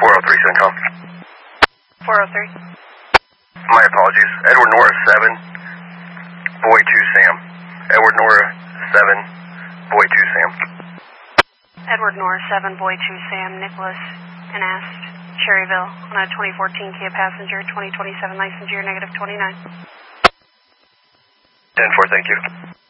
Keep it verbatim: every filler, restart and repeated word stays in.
four oh three, Central. four oh three. My apologies. Edward Nora seven, Boy two Sam. Edward Nora seven, Boy two Sam. Edward Nora seven, Boy two Sam, Nicholas and Ast, Cherryville, on a twenty fourteen Kia Passenger, twenty twenty-seven license year, negative twenty-nine. ten four, thank you.